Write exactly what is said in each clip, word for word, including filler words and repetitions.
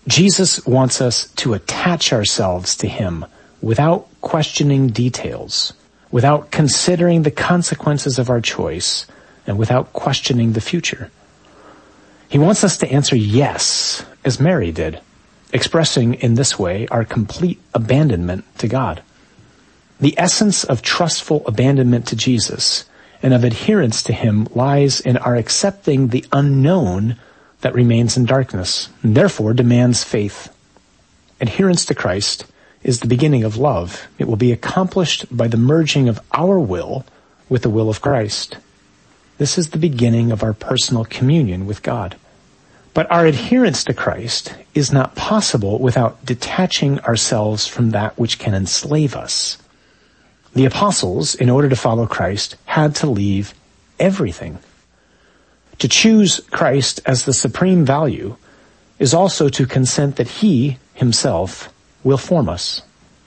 Jesus wants us to attach ourselves to him without questioning details, without considering the consequences of our choice, and without questioning the future. He wants us to answer yes, as Mary did, expressing in this way our complete abandonment to God. The essence of trustful abandonment to Jesus and of adherence to him lies in our accepting the unknown that remains in darkness, and therefore demands faith. Adherence to Christ is the beginning of love. It will be accomplished by the merging of our will with the will of Christ. This is the beginning of our personal communion with God. But our adherence to Christ is not possible without detaching ourselves from that which can enslave us. The apostles, in order to follow Christ, had to leave everything. To choose Christ as the supreme value is also to consent that he himself will form us.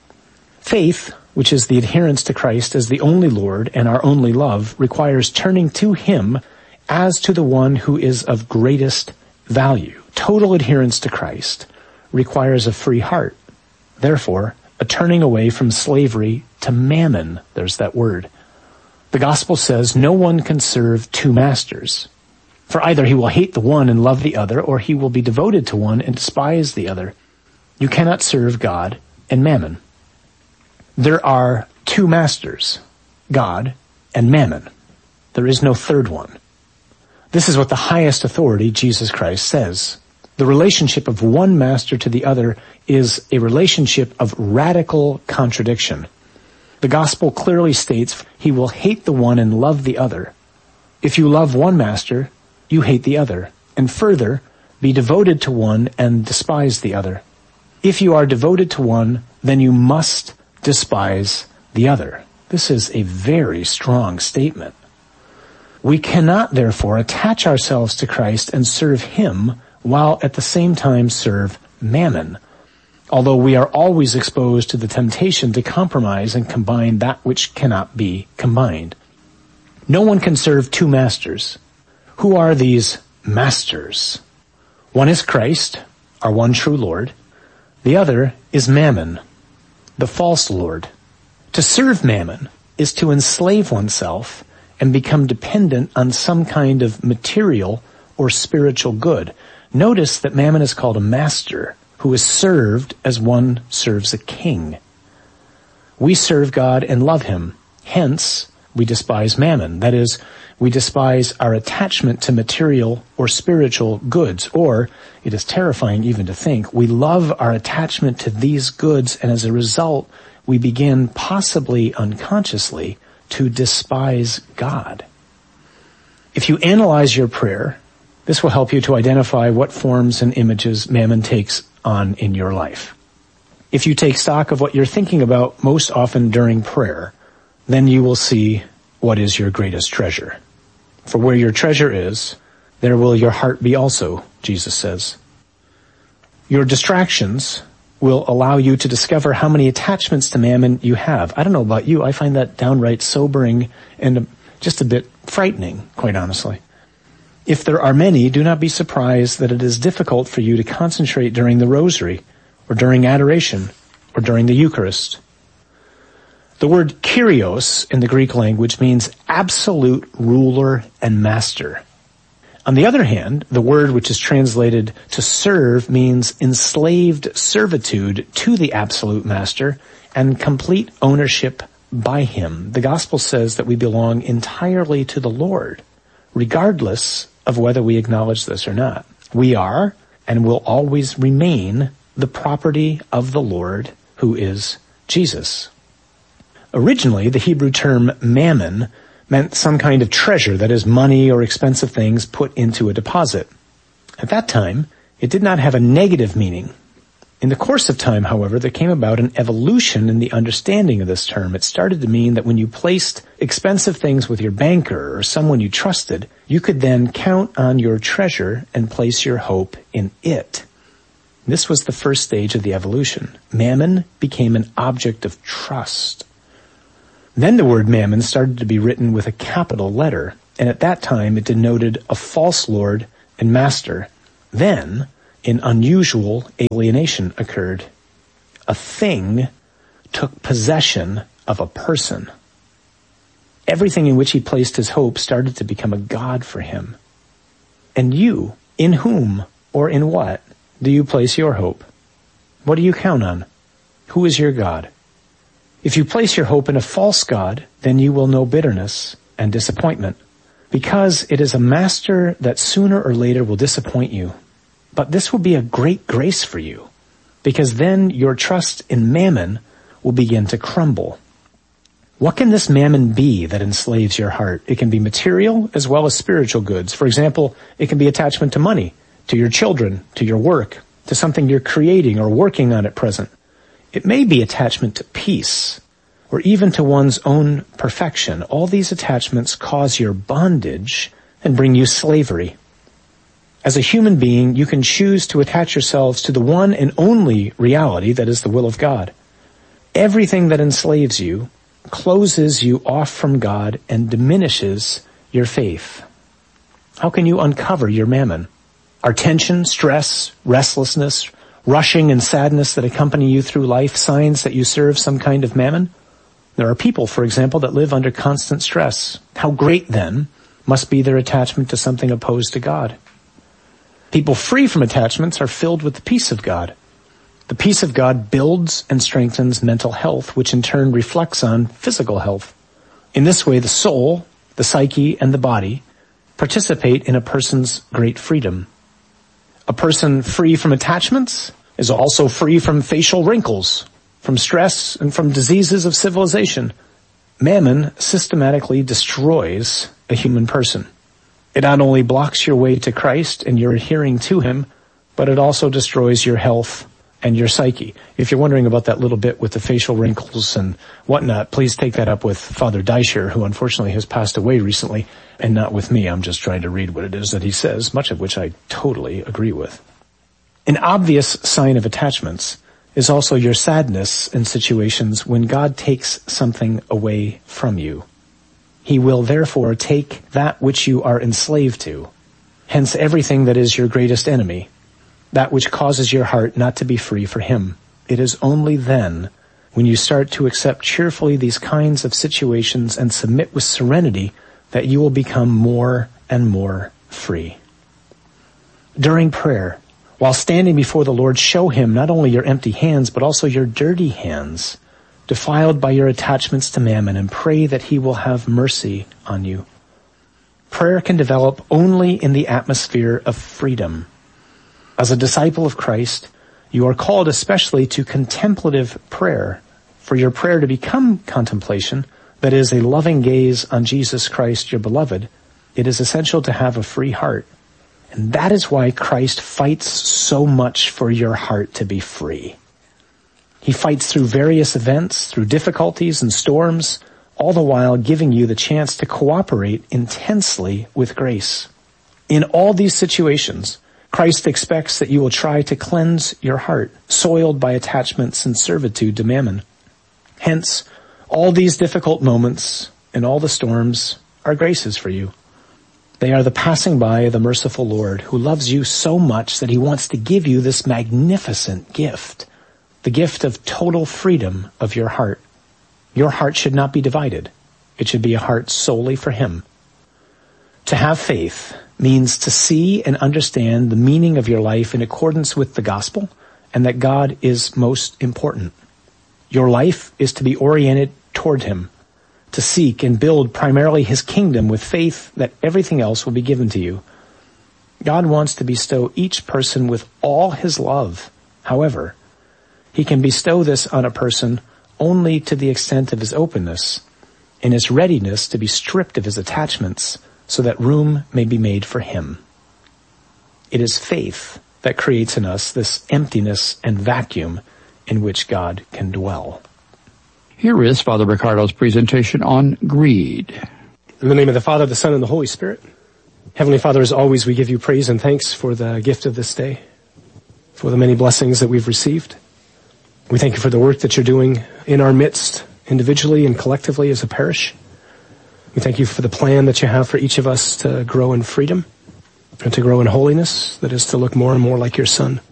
Faith, which is the adherence to Christ as the only Lord and our only love, requires turning to him as to the one who is of greatest value. Total adherence to Christ requires a free heart. Therefore, a turning away from slavery to mammon. There's that word. The gospel says no one can serve two masters. For either he will hate the one and love the other, or he will be devoted to one and despise the other. You cannot serve God and mammon. There are two masters, God and mammon. There is no third one. This is what the highest authority, Jesus Christ, says. The relationship of one master to the other is a relationship of radical contradiction. The gospel clearly states he will hate the one and love the other. If you love one master, you hate the other, and further, be devoted to one and despise the other. If you are devoted to one, then you must despise the other. This is a very strong statement. We cannot, therefore, attach ourselves to Christ and serve him while at the same time serve mammon, although we are always exposed to the temptation to compromise and combine that which cannot be combined. No one can serve two masters. Who are these masters? One is Christ, our one true Lord. The other is Mammon, the false Lord. To serve Mammon is to enslave oneself and become dependent on some kind of material or spiritual good. Notice that Mammon is called a master who is served as one serves a king. We serve God and love him. Hence, we despise Mammon. That is, we despise our attachment to material or spiritual goods, or, it is terrifying even to think, we love our attachment to these goods, and as a result, we begin, possibly unconsciously, to despise God. If you analyze your prayer, this will help you to identify what forms and images Mammon takes on in your life. If you take stock of what you're thinking about most often during prayer, then you will see what is your greatest treasure. For where your treasure is, there will your heart be also, Jesus says. Your distractions will allow you to discover how many attachments to Mammon you have. I don't know about you, I find that downright sobering and just a bit frightening, quite honestly. If there are many, do not be surprised that it is difficult for you to concentrate during the rosary, or during adoration, or during the Eucharist. The word Kyrios in the Greek language means absolute ruler and master. On the other hand, the word which is translated to serve means enslaved servitude to the absolute master and complete ownership by him. The gospel says that we belong entirely to the Lord, regardless of whether we acknowledge this or not. We are and will always remain the property of the Lord, who is Jesus. Originally, the Hebrew term mammon meant some kind of treasure, that is, money or expensive things put into a deposit. At that time, it did not have a negative meaning. In the course of time, however, there came about an evolution in the understanding of this term. It started to mean that when you placed expensive things with your banker or someone you trusted, you could then count on your treasure and place your hope in it. This was the first stage of the evolution. Mammon became an object of trust. Then the word mammon started to be written with a capital letter, and at that time it denoted a false lord and master. Then, an unusual alienation occurred. A thing took possession of a person. Everything in which he placed his hope started to become a god for him. And you, in whom or in what do you place your hope? What do you count on? Who is your God? If you place your hope in a false god, then you will know bitterness and disappointment, because it is a master that sooner or later will disappoint you. But this will be a great grace for you, because then your trust in mammon will begin to crumble. What can this mammon be that enslaves your heart? It can be material as well as spiritual goods. For example, it can be attachment to money, to your children, to your work, to something you're creating or working on at present. It may be attachment to peace, or even to one's own perfection. All these attachments cause your bondage and bring you slavery. As a human being, you can choose to attach yourselves to the one and only reality that is the will of God. Everything that enslaves you closes you off from God and diminishes your faith. How can you uncover your mammon? Are tension, stress, restlessness, rushing and sadness that accompany you through life signs that you serve some kind of mammon? There are people, for example, that live under constant stress. How great, then, must be their attachment to something opposed to God? People free from attachments are filled with the peace of God. The peace of God builds and strengthens mental health, which in turn reflects on physical health. In this way, the soul, the psyche, and the body participate in a person's great freedom. A person free from attachments is also free from facial wrinkles, from stress, and from diseases of civilization. Mammon systematically destroys a human person. It not only blocks your way to Christ and your adhering to him, but it also destroys your health and your psyche. If you're wondering about that little bit with the facial wrinkles and whatnot, please take that up with Father Deischer, who unfortunately has passed away recently, and not with me. I'm just trying to read what it is that he says, much of which I totally agree with. An obvious sign of attachments is also your sadness in situations when God takes something away from you. He will therefore take that which you are enslaved to, hence everything that is your greatest enemy, that which causes your heart not to be free for him. It is only then, when you start to accept cheerfully these kinds of situations and submit with serenity, that you will become more and more free. During prayer, while standing before the Lord, show him not only your empty hands, but also your dirty hands, defiled by your attachments to mammon, and pray that he will have mercy on you. Prayer can develop only in the atmosphere of freedom. As a disciple of Christ, you are called especially to contemplative prayer. For your prayer to become contemplation, that is, a loving gaze on Jesus Christ, your beloved, it is essential to have a free heart. And that is why Christ fights so much for your heart to be free. He fights through various events, through difficulties and storms, all the while giving you the chance to cooperate intensely with grace. In all these situations, Christ expects that you will try to cleanse your heart, soiled by attachments and servitude to mammon. Hence, all these difficult moments and all the storms are graces for you. They are the passing by of the merciful Lord, who loves you so much that he wants to give you this magnificent gift, the gift of total freedom of your heart. Your heart should not be divided. It should be a heart solely for him. To have faith means to see and understand the meaning of your life in accordance with the gospel, and that God is most important. Your life is to be oriented toward him, to seek and build primarily his kingdom with faith that everything else will be given to you. God wants to bestow each person with all his love. However, he can bestow this on a person only to the extent of his openness and his readiness to be stripped of his attachments so that room may be made for him. It is faith that creates in us this emptiness and vacuum in which God can dwell. Here is Father Ricardo's presentation on greed. In the name of the Father, the Son, and the Holy Spirit. Heavenly Father, as always, we give you praise and thanks for the gift of this day, for the many blessings that we've received. We thank you for the work that you're doing in our midst, individually and collectively as a parish. We thank you for the plan that you have for each of us to grow in freedom and to grow in holiness, that is to look more and more like your Son.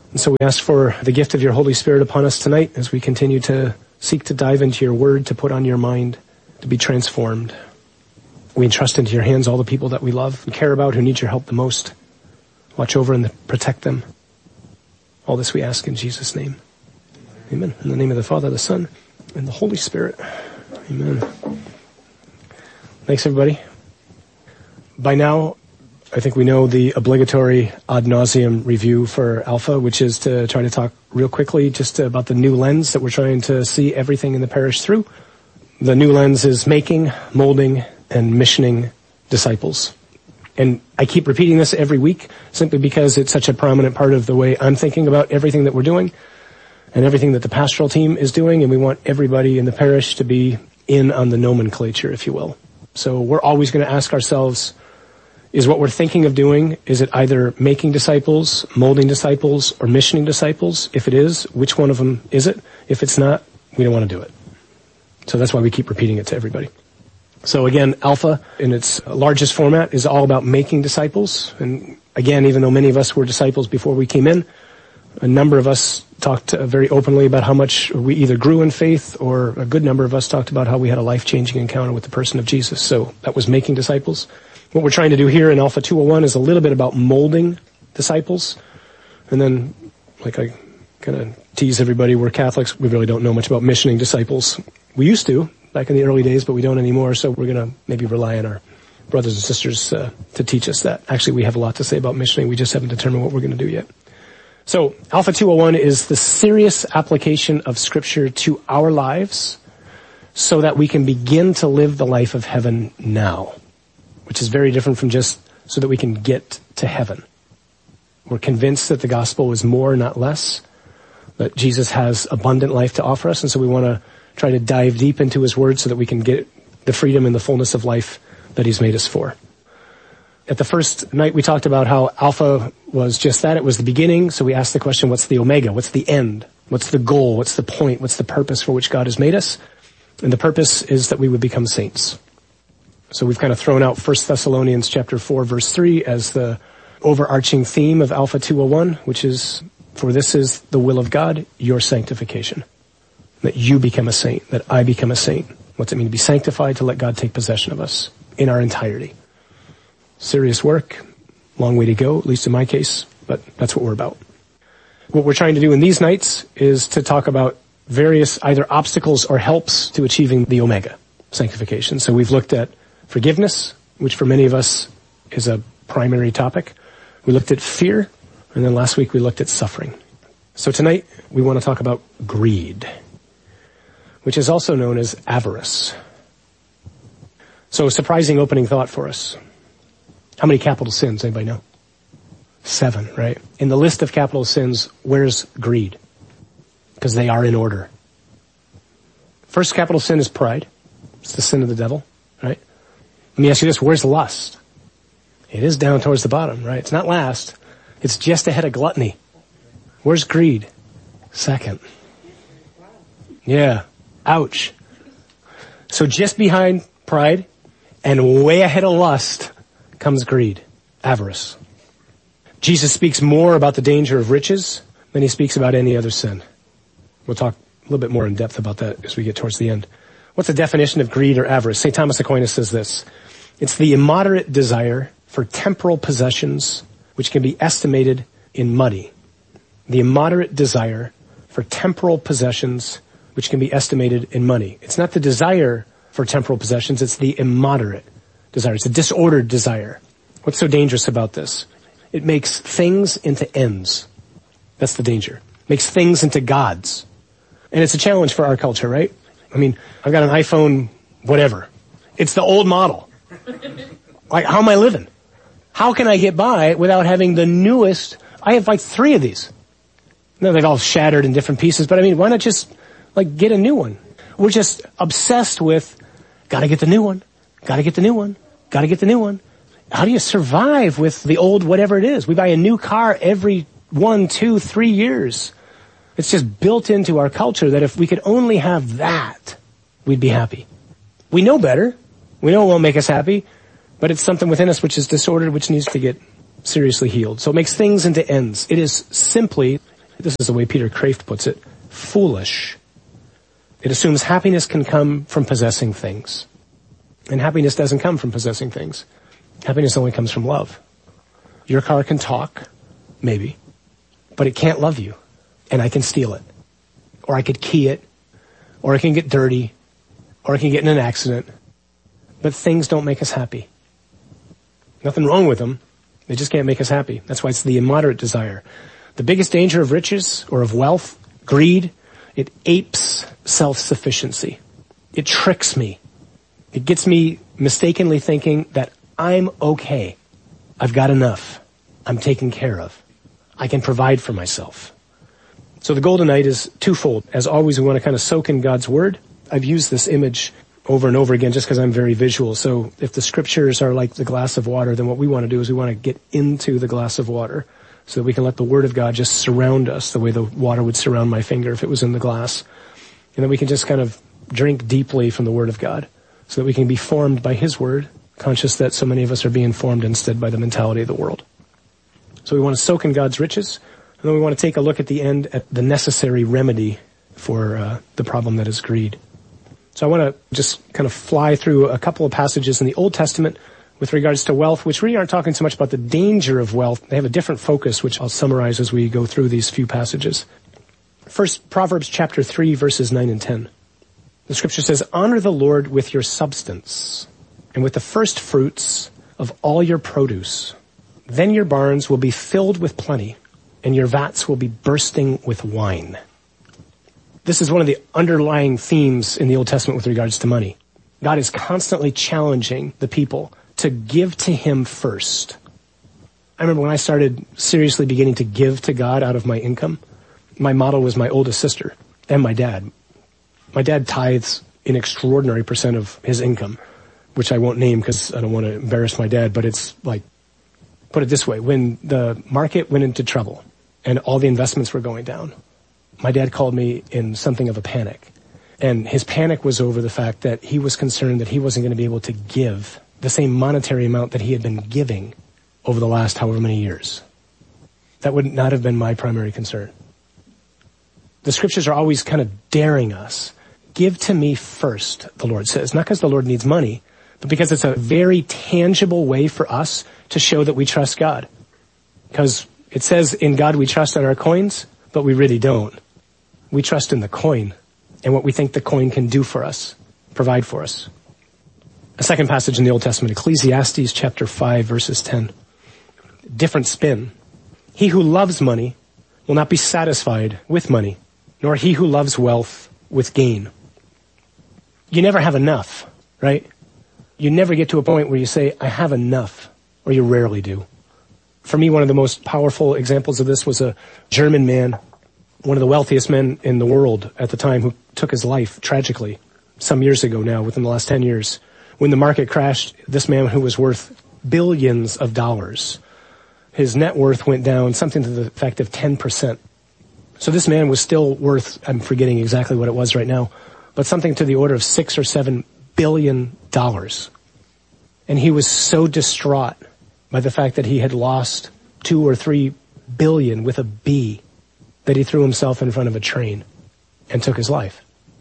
And so we ask for the gift of your Holy Spirit upon us tonight as we continue to seek to dive into your word, to put on your mind, to be transformed. We entrust into your hands all the people that we love and care about, who need your help the most. Watch over and protect them. All this we ask in Jesus' name. Amen. In the name of the Father, the Son, and the Holy Spirit. Amen. Thanks, everybody. By now, I think we know the obligatory ad nauseum review for Alpha, which is to try to talk real quickly just about the new lens that we're trying to see everything in the parish through. The new lens is making, molding, and missioning disciples. And I keep repeating this every week simply because it's such a prominent part of the way I'm thinking about everything that we're doing and everything that the pastoral team is doing, and we want everybody in the parish to be in on the nomenclature, if you will. So we're always going to ask ourselves, is what we're thinking of doing, is it either making disciples, molding disciples, or missioning disciples? If it is, which one of them is it? If it's not, we don't want to do it. So that's why we keep repeating it to everybody. So again, Alpha, in its largest format, is all about making disciples. And again, even though many of us were disciples before we came in, a number of us talked uh, very openly about how much we either grew in faith, or a good number of us talked about how we had a life-changing encounter with the person of Jesus. So that was making disciples. What we're trying to do here in Alpha two oh one is a little bit about molding disciples. And then, like I kind of tease everybody, we're Catholics. We really don't know much about missioning disciples. We used to back in the early days, but we don't anymore. So we're going to maybe rely on our brothers and sisters uh, to teach us that. Actually, we have a lot to say about missioning. We just haven't determined what we're going to do yet. So Alpha two oh one is the serious application of Scripture to our lives so that we can begin to live the life of heaven now, which is very different from just so that we can get to heaven. We're convinced that the gospel is more, not less, that Jesus has abundant life to offer us, and so we want to try to dive deep into his word so that we can get the freedom and the fullness of life that he's made us for. At the first night, we talked about how Alpha was just that. It was the beginning, so we asked the question, what's the Omega? What's the end? What's the goal? What's the point? What's the purpose for which God has made us? And the purpose is that we would become saints. So we've kind of thrown out First Thessalonians chapter four, verse three as the overarching theme of Alpha two oh one, which is, for this is the will of God, your sanctification. That you become a saint, that I become a saint. What's it mean to be sanctified? To let God take possession of us in our entirety. Serious work, long way to go, at least in my case, but that's what we're about. What we're trying to do in these nights is to talk about various either obstacles or helps to achieving the Omega, sanctification. So we've looked at forgiveness, which for many of us is a primary topic. We looked at fear, and then last week we looked at suffering. So tonight we want to talk about greed, which is also known as avarice. So a surprising opening thought for us. How many capital sins? Anybody know? Seven, right? In the list of capital sins, where's greed? Because they are in order. First capital sin is pride. It's the sin of the devil, right? Let me ask you this, where's lust? It is down towards the bottom, right? It's not last. It's just ahead of gluttony. Where's greed? Second. Yeah. Ouch. So just behind pride and way ahead of lust comes greed, avarice. Jesus speaks more about the danger of riches than he speaks about any other sin. We'll talk a little bit more in depth about that as we get towards the end. What's the definition of greed or avarice? Saint Thomas Aquinas says this. It's the immoderate desire for temporal possessions which can be estimated in money. The immoderate desire for temporal possessions which can be estimated in money. It's not the desire for temporal possessions, it's the immoderate desire. It's a disordered desire. What's so dangerous about this? It makes things into ends. That's the danger. Makes things into gods. And it's a challenge for our culture, right? I mean, I've got an iPhone, whatever. It's the old model. Like, how am I living? How can I get by without having the newest? I have like three of these. No, they've all shattered in different pieces, but I mean, why not just like get a new one? We're just obsessed with, gotta get the new one, gotta get the new one, gotta get the new one. How do you survive with the old whatever it is? We buy a new car every one, two, three years. It's just built into our culture that if we could only have that, we'd be happy. We know better. We know it won't make us happy, but it's something within us which is disordered, which needs to get seriously healed. So it makes things into ends. It is simply this is the way Peter Kraft puts it, foolish. It assumes happiness can come from possessing things. And happiness doesn't come from possessing things. Happiness only comes from love. Your car can talk, maybe, but it can't love you. And I can steal it. Or I could key it. Or it can get dirty. Or it can get in an accident. But things don't make us happy. Nothing wrong with them. They just can't make us happy. That's why it's the immoderate desire. The biggest danger of riches or of wealth, greed, it apes self-sufficiency. It tricks me. It gets me mistakenly thinking that I'm okay. I've got enough. I'm taken care of. I can provide for myself. So the golden night is twofold. As always, we want to kind of soak in God's word. I've used this image over and over again just because I'm very visual. So if the scriptures are like the glass of water, then what we want to do is we want to get into the glass of water so that we can let the word of God just surround us the way the water would surround my finger if it was in the glass. And then we can just kind of drink deeply from the word of God so that we can be formed by his word, conscious that so many of us are being formed instead by the mentality of the world. So we want to soak in God's riches, and then we want to take a look at the end at the necessary remedy for uh, the problem that is greed. So I want to just kind of fly through a couple of passages in the Old Testament with regards to wealth, which really aren't talking so much about the danger of wealth. They have a different focus, which I'll summarize as we go through these few passages. First, Proverbs chapter three, verses nine and ten. The scripture says, "Honor the Lord with your substance and with the first fruits of all your produce. Then your barns will be filled with plenty, and your vats will be bursting with wine." This is one of the underlying themes in the Old Testament with regards to money. God is constantly challenging the people to give to him first. I remember when I started seriously beginning to give to God out of my income, my model was my oldest sister and my dad. My dad tithes an extraordinary percent of his income, which I won't name because I don't want to embarrass my dad, but it's like, put it this way, when the market went into trouble and all the investments were going down, my dad called me in something of a panic. And his panic was over the fact that he was concerned that he wasn't going to be able to give the same monetary amount that he had been giving over the last however many years. That would not have been my primary concern. The scriptures are always kind of daring us. Give to me first, the Lord says. Not because the Lord needs money, but because it's a very tangible way for us to show that we trust God. Because it says in God we trust in our coins, but we really don't. We trust in the coin and what we think the coin can do for us, provide for us. A second passage in the Old Testament, Ecclesiastes chapter five, verses ten. Different spin. "He who loves money will not be satisfied with money, nor he who loves wealth with gain." You never have enough, right? You never get to a point where you say, I have enough, or you rarely do. For me, one of the most powerful examples of this was a German man, one of the wealthiest men in the world at the time, who took his life tragically some years ago now, within the last ten years. When the market crashed, this man who was worth billions of dollars, his net worth went down something to the effect of ten percent. So this man was still worth, I'm forgetting exactly what it was right now, but something to the order of six or seven billion dollars. And he was so distraught by the fact that he had lost two or three billion with a B that he threw himself in front of a train and took his life.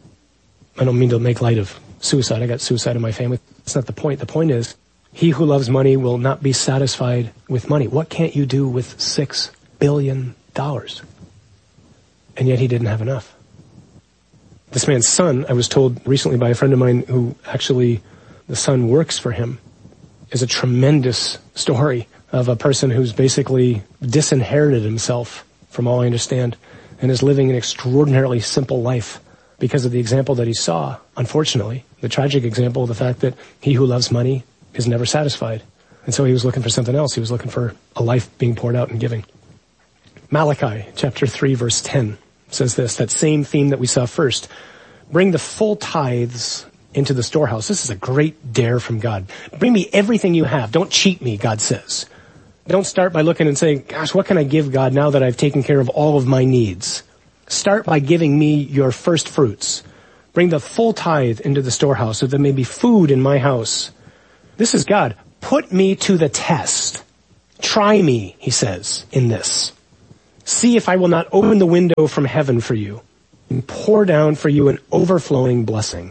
I don't mean to make light of suicide. I got suicide in my family. That's not the point. The point is, he who loves money will not be satisfied with money. What can't you do with six billion dollars? And yet he didn't have enough. This man's son, I was told recently by a friend of mine who actually, the son works for him, is a tremendous story of a person who's basically disinherited himself, from all I understand, and is living an extraordinarily simple life because of the example that he saw, unfortunately, the tragic example of the fact that he who loves money is never satisfied. And so he was looking for something else. He was looking for a life being poured out and giving. Malachi chapter three, verse ten says this, that same theme that we saw first. "Bring the full tithes into the storehouse." This is a great dare from God. Bring me everything you have. Don't cheat me, God says. Don't start by looking and saying, gosh, what can I give God now that I've taken care of all of my needs? Start by giving me your first fruits. Bring the full tithe into the storehouse so there may be food in my house. This is God. Put me to the test. Try me, he says, in this. See if I will not open the window from heaven for you and pour down for you an overflowing blessing.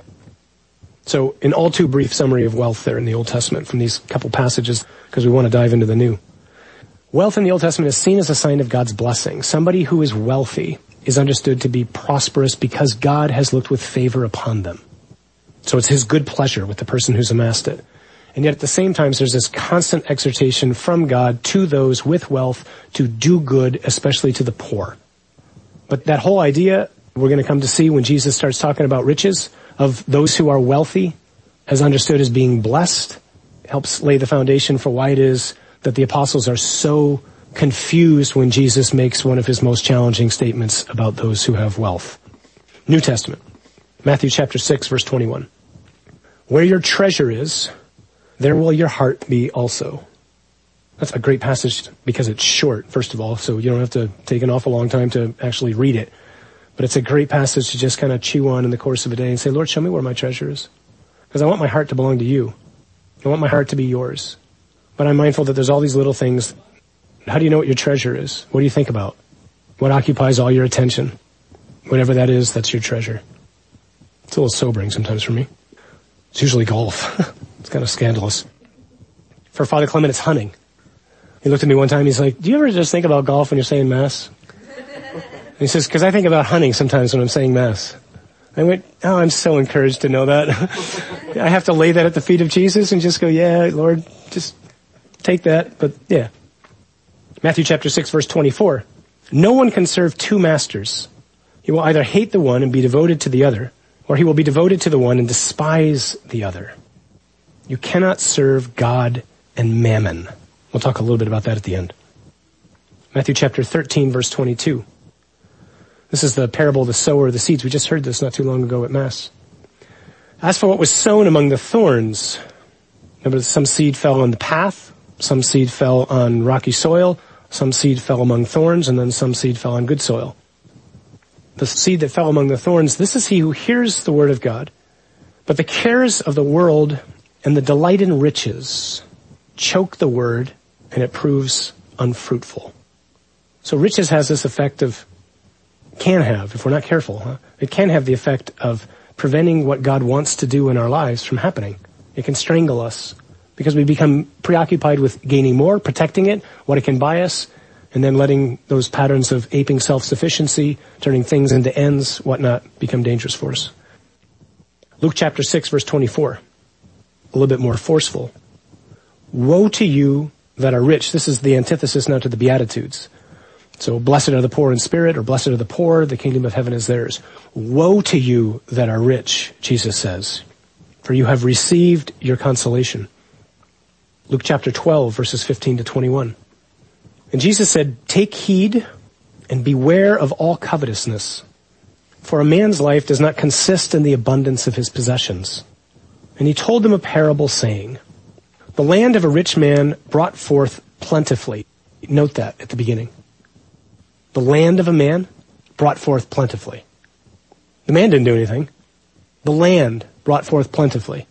So an all too brief summary of wealth there in the Old Testament from these couple passages, because we want to dive into the New. Wealth in the Old Testament is seen as a sign of God's blessing. Somebody who is wealthy is understood to be prosperous because God has looked with favor upon them. So it's his good pleasure with the person who's amassed it. And yet at the same time, there's this constant exhortation from God to those with wealth to do good, especially to the poor. But that whole idea, we're going to come to see when Jesus starts talking about riches, of those who are wealthy, as understood as being blessed, helps lay the foundation for why it is that the apostles are so confused when Jesus makes one of his most challenging statements about those who have wealth. New Testament, Matthew chapter six, verse twenty-one. Where your treasure is, there will your heart be also. That's a great passage because it's short, first of all, so you don't have to take an awful long time to actually read it. But it's a great passage to just kind of chew on in the course of a day and say, Lord, show me where my treasure is. Because I want my heart to belong to you. I want my heart to be yours. But I'm mindful that there's all these little things. How do you know what your treasure is? What do you think about? What occupies all your attention? Whatever that is, that's your treasure. It's a little sobering sometimes for me. It's usually golf. It's kind of scandalous. For Father Clement, it's hunting. He looked at me one time, he's like, do you ever just think about golf when you're saying Mass? And he says, because I think about hunting sometimes when I'm saying Mass. I went, oh, I'm so encouraged to know that. I have to lay that at the feet of Jesus and just go, yeah, Lord, just take that. But yeah. Matthew chapter six, verse twenty-four. No one can serve two masters. He will either hate the one and be devoted to the other, or he will be devoted to the one and despise the other. You cannot serve God and mammon. We'll talk a little bit about that at the end. Matthew chapter thirteen, verse twenty-two. This is the parable of the sower of the seeds. We just heard this not too long ago at Mass. As for what was sown among the thorns, remember, some seed fell on the path, some seed fell on rocky soil, some seed fell among thorns, and then some seed fell on good soil. The seed that fell among the thorns, this is he who hears the word of God, but the cares of the world and the delight in riches choke the word, and it proves unfruitful. So riches has this effect of, can have, if we're not careful, huh? It can have the effect of preventing what God wants to do in our lives from happening. It can strangle us because we become preoccupied with gaining more, protecting it, what it can buy us, and then letting those patterns of aping self-sufficiency, turning things into ends, whatnot, become dangerous for us. Luke chapter six, verse twenty-four, a little bit more forceful. Woe to you that are rich. This is the antithesis now to the Beatitudes. So blessed are the poor in spirit, or blessed are the poor, the kingdom of heaven is theirs. Woe to you that are rich, Jesus says, for you have received your consolation. Luke chapter twelve, verses fifteen to twenty-one. And Jesus said, take heed and beware of all covetousness, for a man's life does not consist in the abundance of his possessions. And he told them a parable saying, the land of a rich man brought forth plentifully. Note that at the beginning. The land of a man brought forth plentifully. The man didn't do anything. The land brought forth plentifully.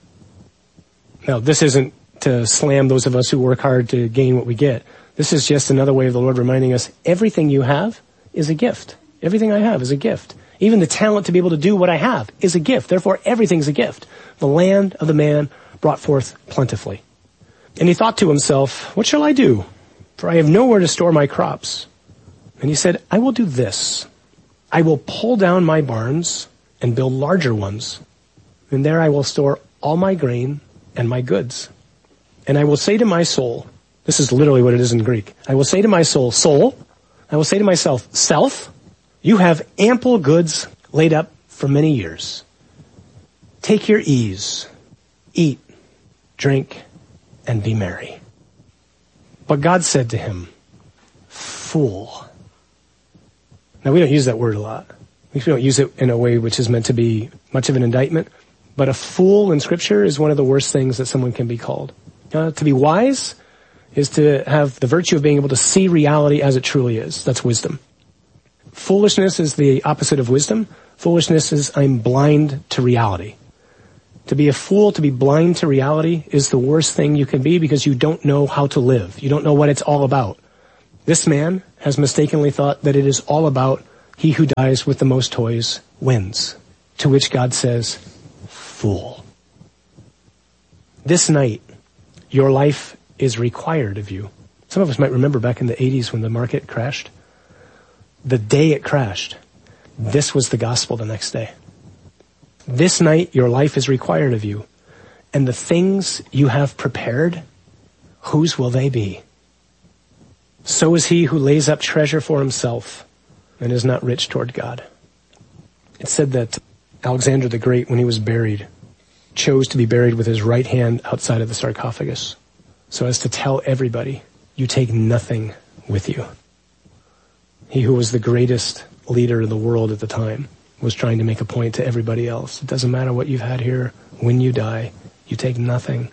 Now, this isn't to slam those of us who work hard to gain what we get. This is just another way of the Lord reminding us, everything you have is a gift. Everything I have is a gift. Even the talent to be able to do what I have is a gift. Therefore, everything's a gift. The land of the man brought forth plentifully. And he thought to himself, what shall I do? For I have nowhere to store my crops. And he said, I will do this. I will pull down my barns and build larger ones. And there I will store all my grain and my goods. And I will say to my soul, this is literally what it is in Greek. I will say to my soul, soul, I will say to myself, self, you have ample goods laid up for many years. Take your ease, eat, drink, and be merry. But God said to him, fool. Now, we don't use that word a lot. We don't use it in a way which is meant to be much of an indictment. But a fool in Scripture is one of the worst things that someone can be called. Uh, to be wise is to have the virtue of being able to see reality as it truly is. That's wisdom. Foolishness is the opposite of wisdom. Foolishness is I'm blind to reality. To be a fool, to be blind to reality, is the worst thing you can be because you don't know how to live. You don't know what it's all about. This man has mistakenly thought that it is all about he who dies with the most toys wins. To which God says, fool. This night, your life is required of you. Some of us might remember back in the eighties when the market crashed. The day it crashed, this was the gospel the next day. This night, your life is required of you. And the things you have prepared, whose will they be? So is he who lays up treasure for himself and is not rich toward God. It's said that Alexander the Great, when he was buried, chose to be buried with his right hand outside of the sarcophagus, so as to tell everybody, you take nothing with you. He who was the greatest leader in the world at the time was trying to make a point to everybody else. It doesn't matter what you've had here. When you die, you take nothing.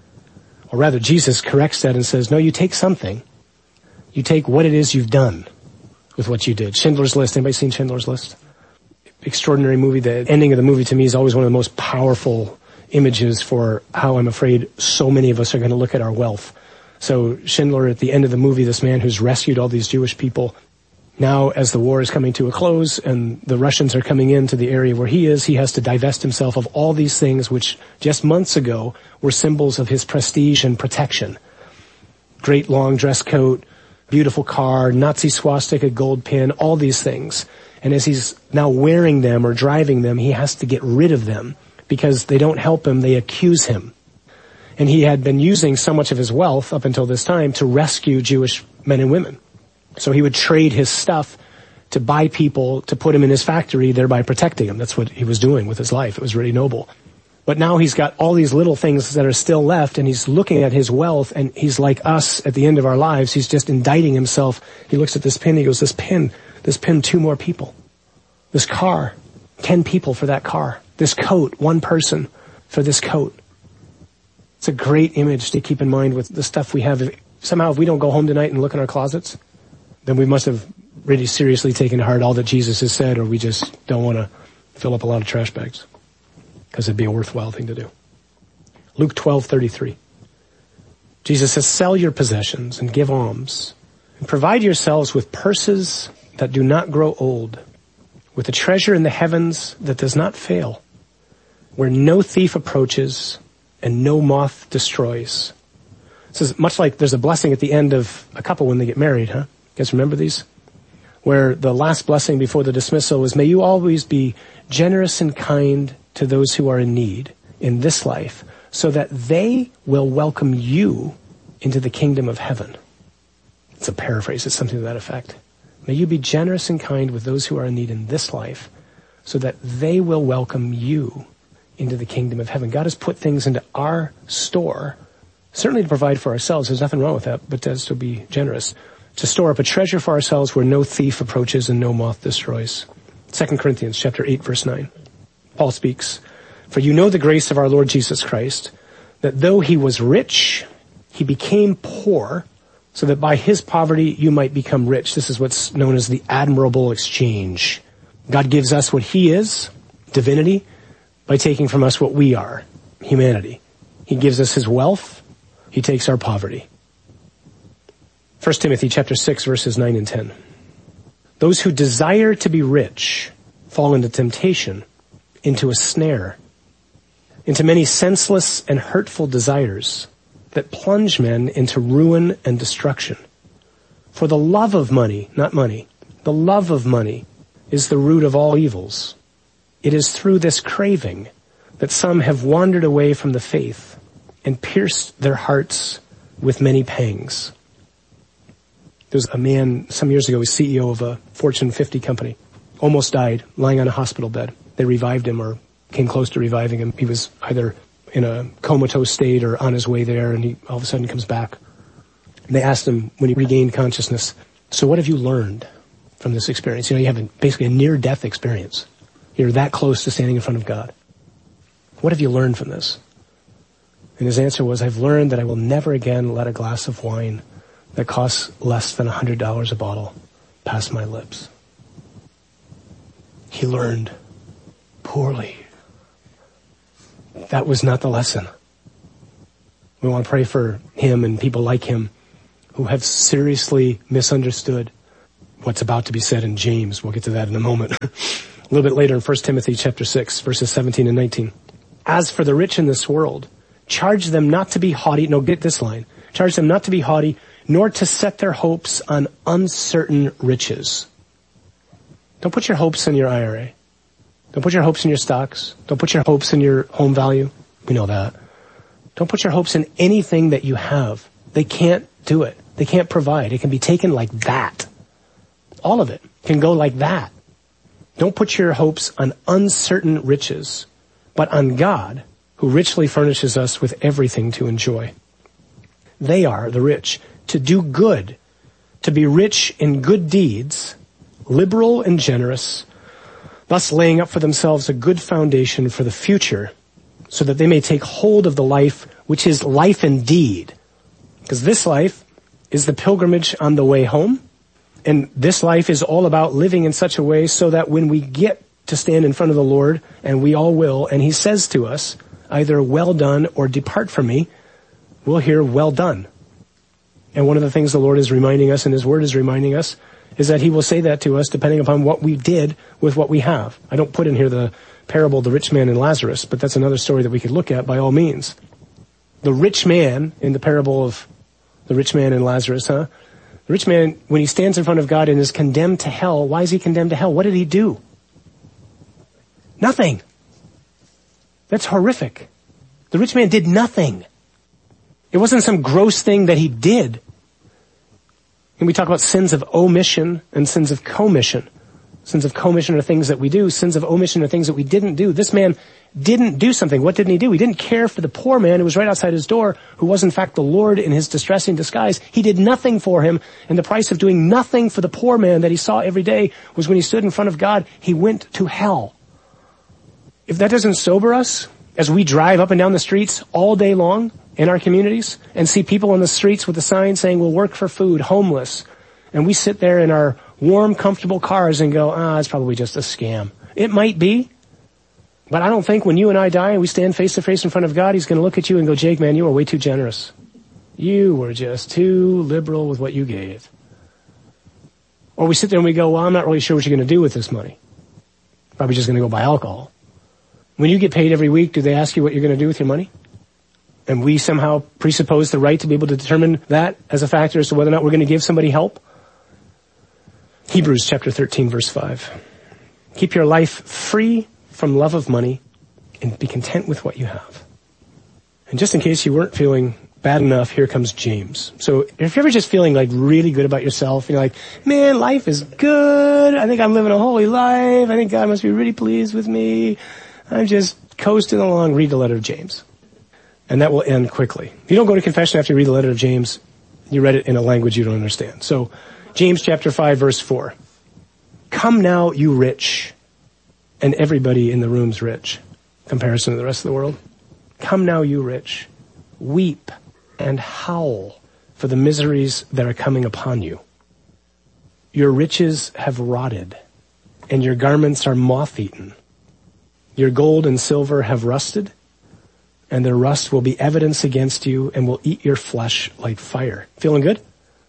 Or rather, Jesus corrects that and says, no, you take something. You take what it is you've done with what you did. Schindler's List. Anybody seen Schindler's List? Extraordinary movie. The ending of the movie to me is always one of the most powerful images for how I'm afraid so many of us are going to look at our wealth. So Schindler, at the end of the movie, this man who's rescued all these Jewish people, now as the war is coming to a close and the Russians are coming into the area where he is, he has to divest himself of all these things which just months ago were symbols of his prestige and protection. Great long dress coat, beautiful car, Nazi swastika, gold pin, all these things. And as he's now wearing them or driving them, he has to get rid of them because they don't help him, they accuse him. And he had been using so much of his wealth up until this time to rescue Jewish men and women. So he would trade his stuff to buy people to put him in his factory, thereby protecting him. That's what he was doing with his life. It was really noble. But now he's got all these little things that are still left, and he's looking at his wealth, and he's like us at the end of our lives. He's just indicting himself. He looks at this pin, he goes, this pin, this pin, two more people. This car, ten people for that car. This coat, one person for this coat. It's a great image to keep in mind with the stuff we have. If, somehow if we don't go home tonight and look in our closets, then we must have really seriously taken to heart all that Jesus has said, or we just don't want to fill up a lot of trash bags. Because it'd be a worthwhile thing to do. Luke twelve thirty-three. Jesus says, sell your possessions and give alms, and provide yourselves with purses that do not grow old, with a treasure in the heavens that does not fail, where no thief approaches and no moth destroys. This is much like there's a blessing at the end of a couple when they get married, huh? You guys remember these? Where the last blessing before the dismissal is, may you always be generous and kind to those who are in need in this life, so that they will welcome you into the kingdom of heaven. It's a paraphrase. It's something to that effect. May you be generous and kind with those who are in need in this life, so that they will welcome you into the kingdom of heaven. God has put things into our store, certainly to provide for ourselves. There's nothing wrong with that, but to also be generous. To store up a treasure for ourselves where no thief approaches and no moth destroys. Second Corinthians chapter eight, verse nine. Paul speaks, for you know the grace of our Lord Jesus Christ, that though he was rich, he became poor, so that by his poverty you might become rich. This is what's known as the admirable exchange. God gives us what he is, divinity, by taking from us what we are, humanity. He gives us his wealth, he takes our poverty. First Timothy chapter six, verses nine and ten. Those who desire to be rich fall into temptation, into a snare, into many senseless and hurtful desires that plunge men into ruin and destruction. For the love of money, not money, the love of money is the root of all evils. It is through this craving that some have wandered away from the faith and pierced their hearts with many pangs. There was a man some years ago, was C E O of a Fortune fifty company, almost died, lying on a hospital bed. They revived him or came close to reviving him. He was either in a comatose state or on his way there, and he all of a sudden comes back. And they asked him when he regained consciousness, so what have you learned from this experience? You know, you have a, basically a near-death experience. You're that close to standing in front of God. What have you learned from this? And his answer was, I've learned that I will never again let a glass of wine that costs less than one hundred dollars a bottle pass my lips. He learned poorly. That was not the lesson. We want to pray for him and people like him who have seriously misunderstood what's about to be said in James. We'll get to that in a moment. A little bit later in First Timothy chapter six, verses seventeen and nineteen. As for the rich in this world, charge them not to be haughty. No, get this line. Charge them not to be haughty, nor to set their hopes on uncertain riches. Don't put your hopes in your I R A. Don't put your hopes in your stocks. Don't put your hopes in your home value. We know that. Don't put your hopes in anything that you have. They can't do it. They can't provide. It can be taken like that. All of it can go like that. Don't put your hopes on uncertain riches, but on God, who richly furnishes us with everything to enjoy. They are, the rich, to do good, to be rich in good deeds, liberal and generous, thus laying up for themselves a good foundation for the future, so that they may take hold of the life which is life indeed. Because this life is the pilgrimage on the way home, and this life is all about living in such a way so that when we get to stand in front of the Lord, and we all will, and he says to us, either well done or depart from me, we'll hear well done. And one of the things the Lord is reminding us, and his word is reminding us, is that he will say that to us depending upon what we did with what we have. I don't put in here the parable of the rich man and Lazarus, but that's another story that we could look at by all means. The rich man in the parable of the rich man and Lazarus, huh? The rich man, when he stands in front of God and is condemned to hell, why is he condemned to hell? What did he do? Nothing. That's horrific. The rich man did nothing. It wasn't some gross thing that he did. And we talk about sins of omission and sins of commission. Sins of commission are things that we do. Sins of omission are things that we didn't do. This man didn't do something. What didn't he do? He didn't care for the poor man who was right outside his door, who was in fact the Lord in his distressing disguise. He did nothing for him. And the price of doing nothing for the poor man that he saw every day was when he stood in front of God, he went to hell. If that doesn't sober us, as we drive up and down the streets all day long in our communities and see people on the streets with a sign saying we'll work for food, homeless, and we sit there in our warm, comfortable cars and go, ah, it's probably just a scam. It might be, but I don't think when you and I die and we stand face to face in front of God, he's going to look at you and go, Jake, man, you were way too generous. You were just too liberal with what you gave. Or we sit there and we go, well, I'm not really sure what you're going to do with this money. Probably just going to go buy alcohol. When you get paid every week, do they ask you what you're going to do with your money? And we somehow presuppose the right to be able to determine that as a factor as to whether or not we're going to give somebody help? Hebrews chapter thirteen, verse five. Keep your life free from love of money and be content with what you have. And just in case you weren't feeling bad enough, here comes James. So if you're ever just feeling like really good about yourself, you're like, man, life is good. I think I'm living a holy life. I think God must be really pleased with me. I'm just coasting along. Read the letter of James. And that will end quickly. If you don't go to confession after you read the letter of James, you read it in a language you don't understand. So James chapter five, verse four. Come now, you rich. And everybody in the room's rich. Comparison to the rest of the world. Come now, you rich. Weep and howl for the miseries that are coming upon you. Your riches have rotted, and your garments are moth-eaten. Your gold and silver have rusted, and their rust will be evidence against you and will eat your flesh like fire. Feeling good?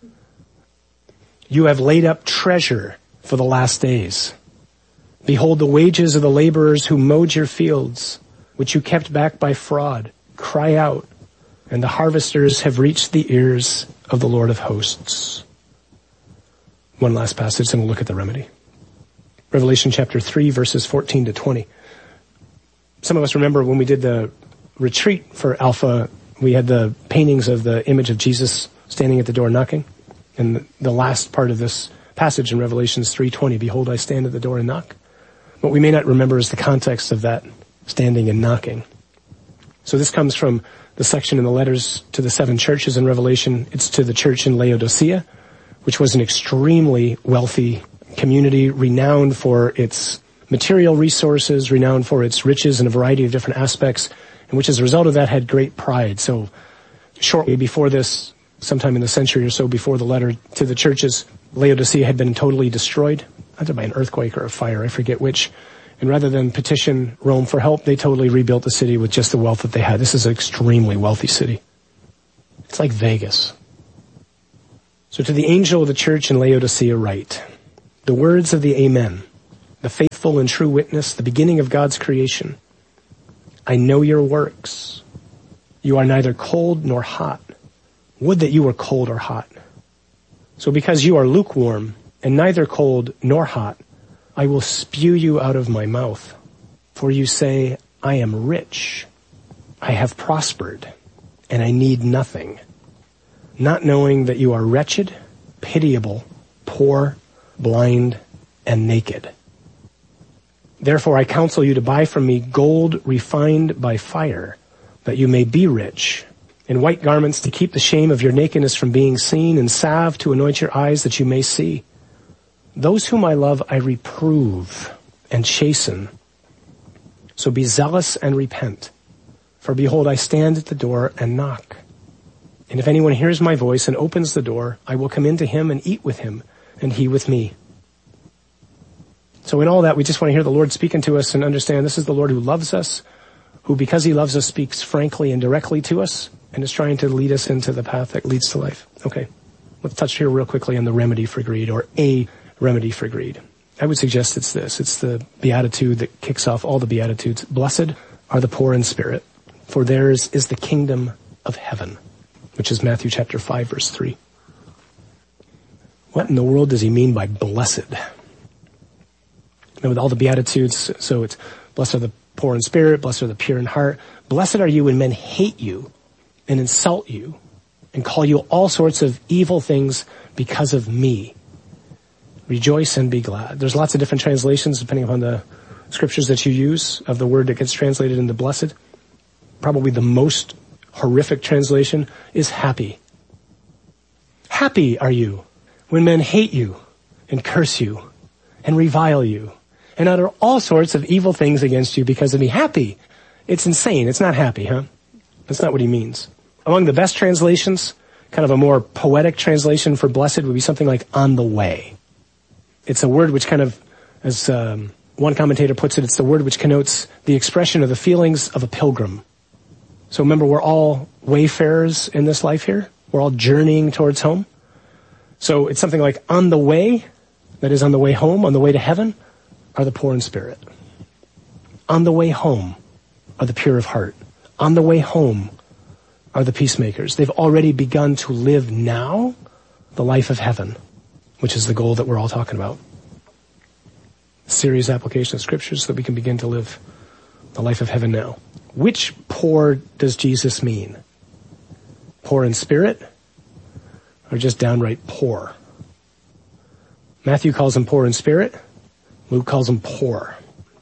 You have laid up treasure for the last days. Behold, the wages of the laborers who mowed your fields, which you kept back by fraud, cry out, and the harvesters have reached the ears of the Lord of hosts. One last passage, and we'll look at the remedy. Revelation chapter three, verses fourteen to twenty. Some of us remember when we did the retreat for Alpha, we had the paintings of the image of Jesus standing at the door knocking. And the last part of this passage in Revelation three twenty, behold, I stand at the door and knock. What we may not remember is the context of that standing and knocking. So this comes from the section in the letters to the seven churches in Revelation. It's to the church in Laodicea, which was an extremely wealthy community, renowned for its material resources, renowned for its riches in a variety of different aspects, and which as a result of that had great pride. So shortly before this, sometime in the century or so before the letter to the churches, Laodicea had been totally destroyed, either by an earthquake or a fire, I forget which. And rather than petition Rome for help, they totally rebuilt the city with just the wealth that they had. This is an extremely wealthy city. It's like Vegas. So to the angel of the church in Laodicea write, the words of the Amen, the faithful and true witness, the beginning of God's creation. I know your works. You are neither cold nor hot. Would that you were cold or hot. So because you are lukewarm and neither cold nor hot, I will spew you out of my mouth. For you say, I am rich. I have prospered, and I need nothing. Not knowing that you are wretched, pitiable, poor, blind, and naked. Therefore I counsel you to buy from me gold refined by fire, that you may be rich, and white garments to keep the shame of your nakedness from being seen, and salve to anoint your eyes that you may see. Those whom I love I reprove and chasten. So be zealous and repent. For behold, I stand at the door and knock. And if anyone hears my voice and opens the door, I will come into him and eat with him, and he with me. So in all that, we just want to hear the Lord speaking to us and understand this is the Lord who loves us, who because he loves us speaks frankly and directly to us, and is trying to lead us into the path that leads to life. Okay, let's touch here real quickly on the remedy for greed, or a remedy for greed. I would suggest it's this. It's the beatitude that kicks off all the beatitudes. Blessed are the poor in spirit, for theirs is the kingdom of heaven, which is Matthew chapter five, verse three. What in the world does he mean by blessed? And with all the beatitudes, so it's blessed are the poor in spirit, blessed are the pure in heart. Blessed are you when men hate you and insult you and call you all sorts of evil things because of me. Rejoice and be glad. There's lots of different translations depending upon the scriptures that you use of the word that gets translated into blessed. Probably the most horrific translation is happy. Happy are you when men hate you and curse you and revile you and utter all sorts of evil things against you because of me. Happy. It's insane. It's not happy, huh? That's not what he means. Among the best translations, kind of a more poetic translation for blessed would be something like on the way. It's a word which kind of, as um, one commentator puts it, it's the word which connotes the expression of the feelings of a pilgrim. So remember, we're all wayfarers in this life here. We're all journeying towards home. So it's something like on the way, that is on the way home, on the way to heaven, are the poor in spirit. On the way home are the pure of heart. On the way home are the peacemakers. They've already begun to live now the life of heaven, which is the goal that we're all talking about. Serious application of scriptures so that we can begin to live the life of heaven now. Which poor does Jesus mean? Poor in spirit or just downright poor? Matthew calls them poor in spirit. Luke calls them poor.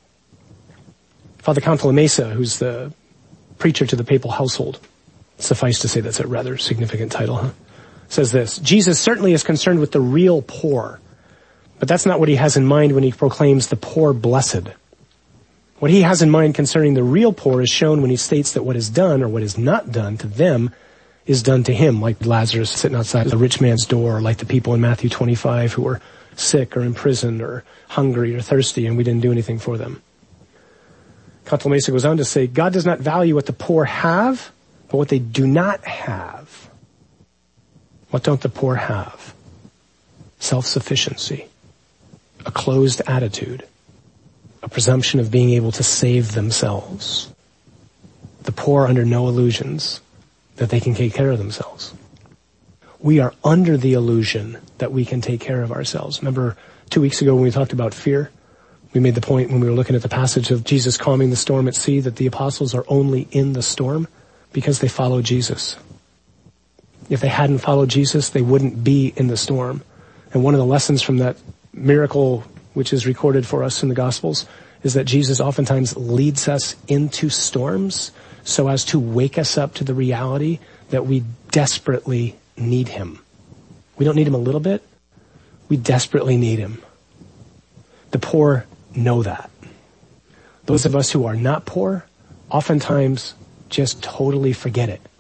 Father Count Mesa, who's the preacher to the papal household, suffice to say that's a rather significant title, huh? Says this: Jesus certainly is concerned with the real poor, but that's not what he has in mind when he proclaims the poor blessed. What he has in mind concerning the real poor is shown when he states that what is done or what is not done to them is done to him, like Lazarus sitting outside the rich man's door, or like the people in Matthew twenty-five who were sick or in prison or hungry or thirsty and we didn't do anything for them. Count Mesa goes on to say, God does not value what the poor have, but what they do not have. What don't the poor have? Self-sufficiency, a closed attitude, a presumption of being able to save themselves. The poor are under no illusions that they can take care of themselves. We are under the illusion that we can take care of ourselves. Remember two weeks ago when we talked about fear? We made the point when we were looking at the passage of Jesus calming the storm at sea that the apostles are only in the storm because they follow Jesus. If they hadn't followed Jesus, they wouldn't be in the storm. And one of the lessons from that miracle, which is recorded for us in the Gospels, is that Jesus oftentimes leads us into storms so as to wake us up to the reality that we desperately need him. We don't need him a little bit. We desperately need him. The poor know that. Those of us who are not poor oftentimes just totally forget it.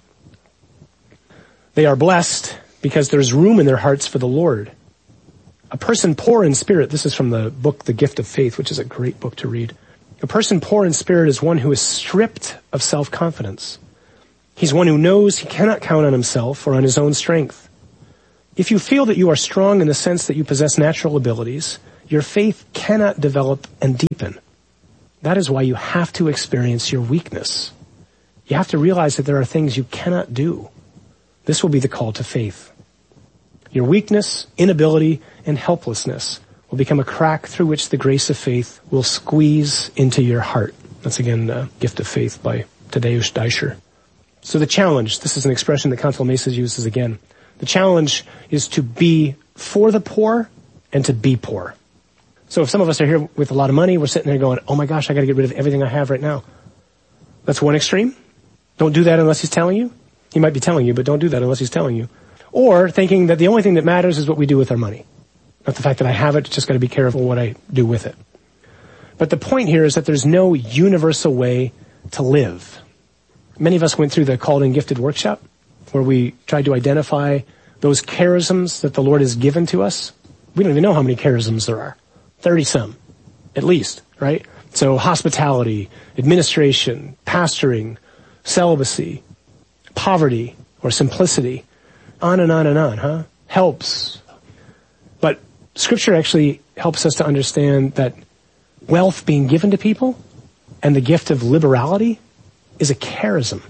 They are blessed because there's room in their hearts for the Lord. A person poor in spirit, this is from the book The Gift of Faith, which is a great book to read. A person poor in spirit is one who is stripped of self-confidence. He's one who knows he cannot count on himself or on his own strength. If you feel that you are strong in the sense that you possess natural abilities, your faith cannot develop and deepen. That is why you have to experience your weakness. You have to realize that there are things you cannot do. This will be the call to faith. Your weakness, inability, and helplessness will become a crack through which the grace of faith will squeeze into your heart. That's again a gift of faith by Tadeusz Deischer. So the challenge, this is an expression that Council Mesa uses again. The challenge is to be for the poor and to be poor. So if some of us are here with a lot of money, we're sitting there going, oh my gosh, I got to get rid of everything I have right now. That's one extreme. Don't do that unless he's telling you. He might be telling you, but don't do that unless he's telling you. Or thinking that the only thing that matters is what we do with our money. Not the fact that I have it, just got to be careful what I do with it. But the point here is that there's no universal way to live. Many of us went through the Called and Gifted workshop where we tried to identify those charisms that the Lord has given to us. We don't even know how many charisms there are. thirty some, at least, right? So hospitality, administration, pastoring, celibacy, poverty or simplicity, on and on and on, huh? Helps. But Scripture actually helps us to understand that wealth being given to people and the gift of liberality is a charism.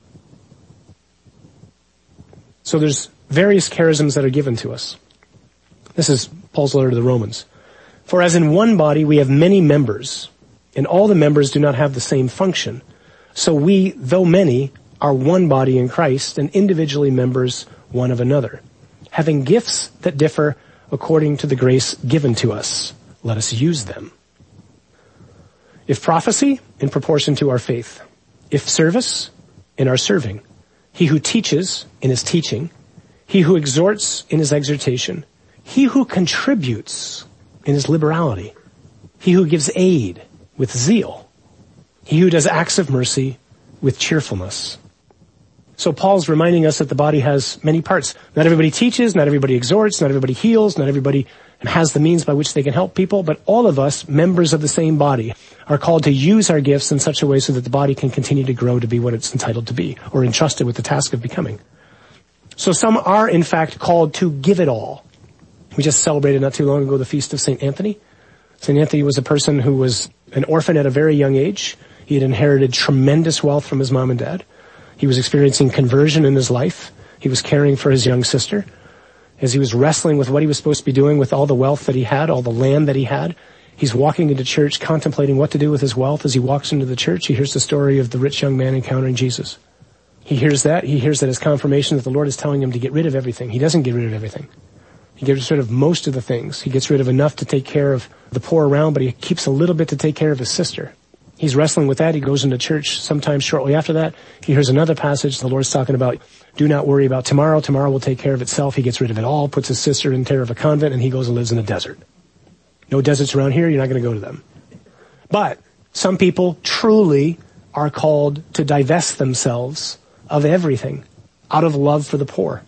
So there's various charisms that are given to us. This is Paul's letter to the Romans. For as in one body we have many members, and all the members do not have the same function. So we, though many, are one body in Christ, and individually members one of another, having gifts that differ according to the grace given to us. Let us use them. If prophecy, in proportion to our faith. If service, in our serving. He who teaches, in his teaching. He who exhorts, in his exhortation. He who contributes, in his liberality. He who gives aid, with zeal. He who does acts of mercy, with cheerfulness. So Paul's reminding us that the body has many parts. Not everybody teaches, not everybody exhorts, not everybody heals, not everybody has the means by which they can help people, but all of us, members of the same body, are called to use our gifts in such a way so that the body can continue to grow to be what it's entitled to be, or entrusted with the task of becoming. So some are, in fact, called to give it all. We just celebrated not too long ago the feast of Saint Anthony. Saint Anthony was a person who was an orphan at a very young age. He had inherited tremendous wealth from his mom and dad. He was experiencing conversion in his life. He was caring for his young sister. As he was wrestling with what he was supposed to be doing with all the wealth that he had, all the land that he had, he's walking into church contemplating what to do with his wealth. As he walks into the church, he hears the story of the rich young man encountering Jesus. He hears that. He hears that as confirmation that the Lord is telling him to get rid of everything. He doesn't get rid of everything. He gets rid of most of the things. He gets rid of enough to take care of the poor around, but he keeps a little bit to take care of his sister. He's wrestling with that. He goes into church sometime shortly after that. He hears another passage. The Lord's talking about, do not worry about tomorrow. Tomorrow will take care of itself. He gets rid of it all, puts his sister in care of a convent, and he goes and lives in the desert. No deserts around here. You're not going to go to them. But some people truly are called to divest themselves of everything out of love for the poor.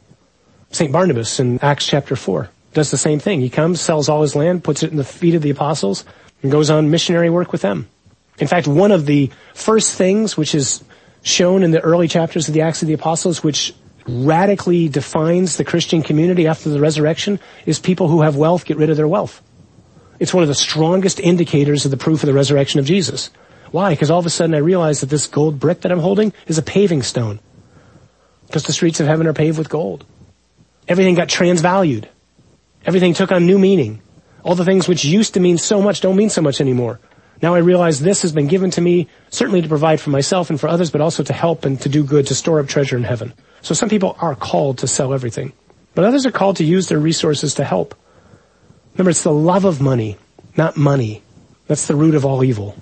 Saint Barnabas in Acts chapter four does the same thing. He comes, sells all his land, puts it in the feet of the apostles, and goes on missionary work with them. In fact, one of the first things which is shown in the early chapters of the Acts of the Apostles, which radically defines the Christian community after the resurrection, is people who have wealth get rid of their wealth. It's one of the strongest indicators of the proof of the resurrection of Jesus. Why? Because all of a sudden I realize that this gold brick that I'm holding is a paving stone. Because the streets of heaven are paved with gold. Everything got transvalued. Everything took on new meaning. All the things which used to mean so much don't mean so much anymore. Now I realize this has been given to me, certainly to provide for myself and for others, but also to help and to do good, to store up treasure in heaven. So some people are called to sell everything, but others are called to use their resources to help. Remember, it's the love of money, not money. That's the root of all evil.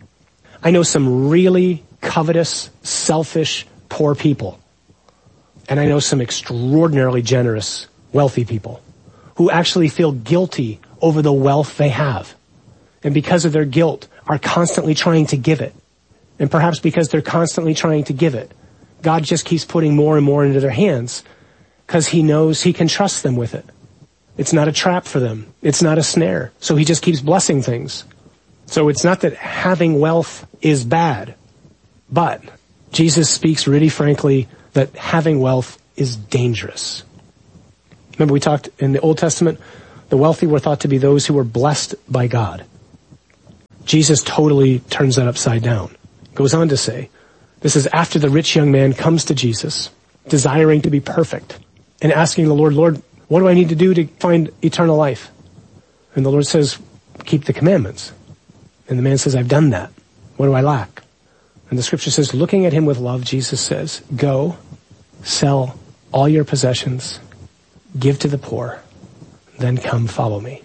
I know some really covetous, selfish, poor people. And I know some extraordinarily generous, wealthy people who actually feel guilty over the wealth they have. And because of their guilt, are constantly trying to give it. And perhaps because they're constantly trying to give it, God just keeps putting more and more into their hands because he knows he can trust them with it. It's not a trap for them. It's not a snare. So he just keeps blessing things. So it's not that having wealth is bad, but Jesus speaks really frankly that having wealth is dangerous. Remember we talked in the Old Testament, the wealthy were thought to be those who were blessed by God. Jesus totally turns that upside down. Goes on to say, this is after the rich young man comes to Jesus, desiring to be perfect, and asking the Lord, Lord, what do I need to do to find eternal life? And the Lord says, keep the commandments. And the man says, I've done that. What do I lack? And the scripture says, looking at him with love, Jesus says, go, sell all your possessions, give to the poor, then come follow me.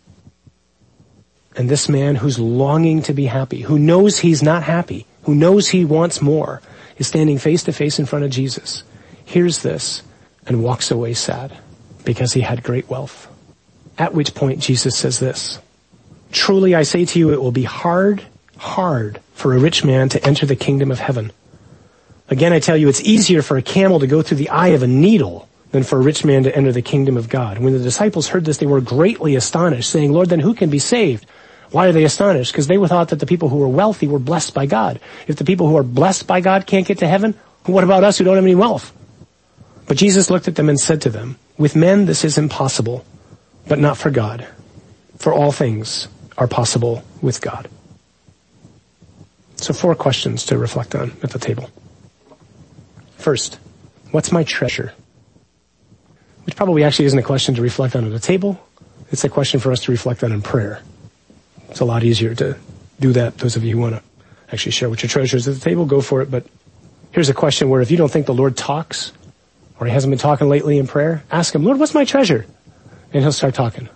And this man who's longing to be happy, who knows he's not happy, who knows he wants more, is standing face to face in front of Jesus, hears this, and walks away sad because he had great wealth. At which point Jesus says this, truly I say to you, it will be hard, hard for a rich man to enter the kingdom of heaven. Again, I tell you, it's easier for a camel to go through the eye of a needle than for a rich man to enter the kingdom of God. When the disciples heard this, they were greatly astonished, saying, Lord, then who can be saved? Why are they astonished? Because they thought that the people who were wealthy were blessed by God. If the people who are blessed by God can't get to heaven, what about us who don't have any wealth? But Jesus looked at them and said to them, with men this is impossible, but not for God. For all things are possible with God. So four questions to reflect on at the table. First, what's my treasure? Which probably actually isn't a question to reflect on at the table. It's a question for us to reflect on in prayer. It's a lot easier to do that. Those of you who want to actually share what your treasure is at the table, go for it. But here's a question where if you don't think the Lord talks, or he hasn't been talking lately in prayer, ask him, Lord, what's my treasure? And he'll start talking.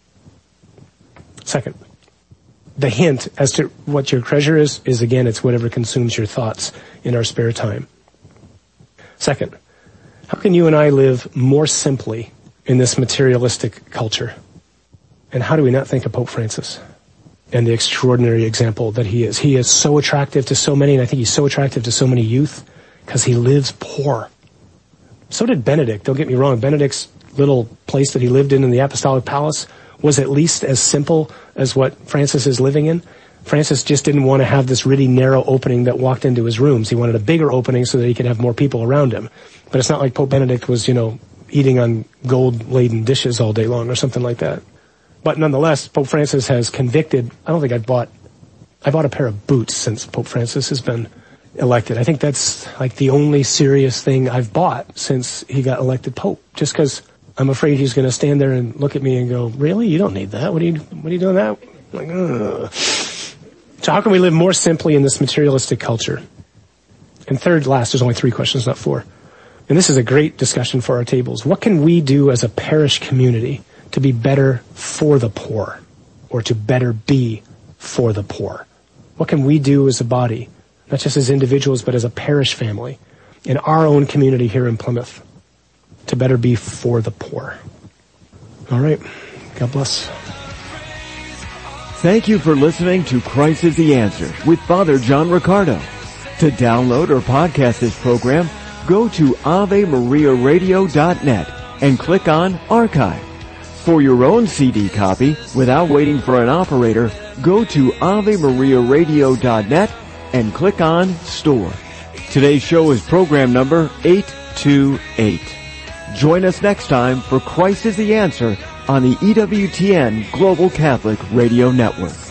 Second, the hint as to what your treasure is, is again, it's whatever consumes your thoughts in our spare time. Second, how can you and I live more simply in this materialistic culture? And how do we not think of Pope Francis and the extraordinary example that he is? He is so attractive to so many, and I think he's so attractive to so many youth because he lives poor. So did Benedict. Don't get me wrong. Benedict's little place that he lived in in the Apostolic Palace was at least as simple as what Francis is living in. Francis just didn't want to have this really narrow opening that walked into his rooms. He wanted a bigger opening so that he could have more people around him. But it's not like Pope Benedict was, you know, eating on gold-laden dishes all day long or something like that. But nonetheless, Pope Francis has convicted, I don't think I've bought, I bought a pair of boots since Pope Francis has been elected. I think that's like the only serious thing I've bought since he got elected Pope. Just because I'm afraid he's going to stand there and look at me and go, really? You don't need that. What are you, what are you doing that? I'm like, ugh. So how can we live more simply in this materialistic culture? And third, last, there's only three questions, not four. And this is a great discussion for our tables. What can we do as a parish community to be better for the poor, or to better be for the poor? What can we do as a body, not just as individuals, but as a parish family, in our own community here in Plymouth, to better be for the poor? All right. God bless. Thank you for listening to Christ is the Answer with Father John Riccardo. To download or podcast this program, go to ave maria radio dot net and click on Archive. For your own C D copy, without waiting for an operator, go to ave maria radio dot net and click on Store. Today's show is program number eight two eight. Join us next time for Christ is the Answer on the E W T N Global Catholic Radio Network.